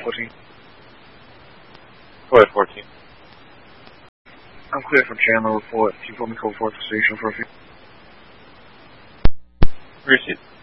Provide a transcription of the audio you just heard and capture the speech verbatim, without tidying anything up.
fourteen. Go ahead, fourteen. I'm clear for Chandler report. Can you put me code four at the station for a few? Received.